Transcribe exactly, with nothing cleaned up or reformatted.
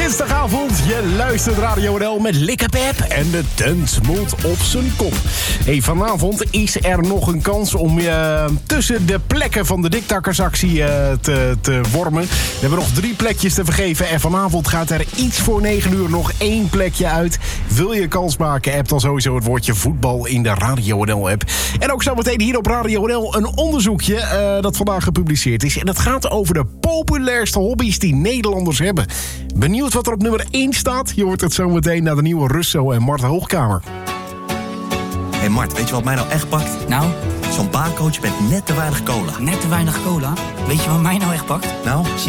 Dinsdagavond, je luistert Radio N L met Likkepep en de tent moet op zijn kop. Hey, vanavond is er nog een kans om uh, tussen de plekken van de diktakkersactie uh, te, te wormen. We hebben nog drie plekjes te vergeven en vanavond gaat er iets voor negen uur nog één plekje uit. Wil je kans maken, app dan sowieso het woordje voetbal in de Radio N L app. En ook zometeen hier op Radio N L een onderzoekje uh, dat vandaag gepubliceerd is. En dat gaat over de populairste hobby's die Nederlanders hebben. Benieuwd wat er op nummer één staat? Je hoort het zometeen naar de nieuwe Russo en Mart Hoogkamer. Hé hey Mart, weet je wat mij nou echt pakt? Nou? Zo'n barcoach met net te weinig cola. Net te weinig cola? Weet je wat mij nou echt pakt? Nou?